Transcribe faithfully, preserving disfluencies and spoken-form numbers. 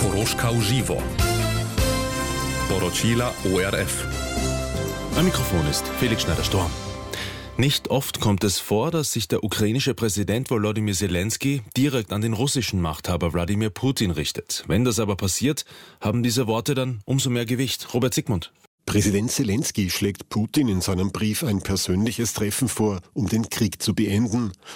Zaporožka uživo. Poročila O R F. Am Mikrofon ist Felix Schneider-Storm. Nicht oft kommt es vor, dass sich der ukrainische Präsident Volodymyr Zelensky direkt an den russischen Machthaber Wladimir Putin richtet. Wenn das aber passiert, haben diese Worte dann umso mehr Gewicht. Robert Sigmund. Präsident Zelensky schlägt Putin in seinem Brief ein persönliches Treffen vor, um den Krieg zu beenden.